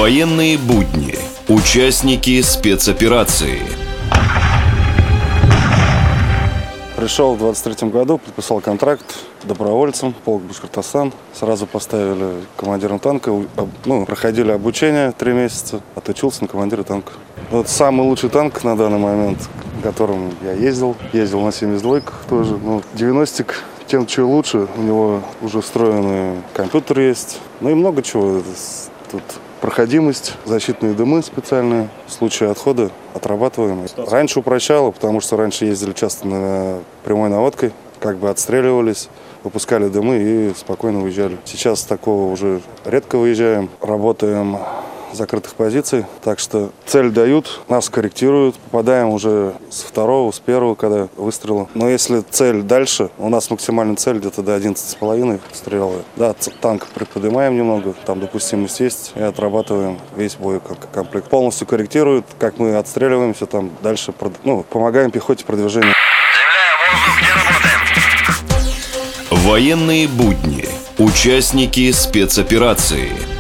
Военные будни. Участники спецоперации. Пришел в 23-м году, подписал контракт добровольцем, полк Башкортостан. Сразу поставили командиром танка. Проходили обучение 3 месяца, отучился на командира танка. Вот самый лучший танк на данный момент, на котором я ездил. Ездил на 72-ках тоже. 90-ик тем, что лучше. У него уже встроенный компьютер есть. И много чего. Тут проходимость, защитные дымы специальные. В случае отхода отрабатываем. Раньше упрощало, потому что раньше ездили часто на прямой наводкой. Отстреливались, выпускали дымы и спокойно уезжали. Сейчас такого уже редко выезжаем. Работаем с закрытых позиций. Так что цель дают, нас корректируют. Попадаем уже с 2-го, с 1-го, когда выстрела. Но если цель дальше, у нас максимальная цель где-то до 11,5 стрелы. Да, танк приподнимаем немного, там допустимость есть, и отрабатываем весь боекомплект. Полностью корректируют, как мы отстреливаемся, там дальше помогаем пехоте продвижения. Военные будни. Участники спецоперации.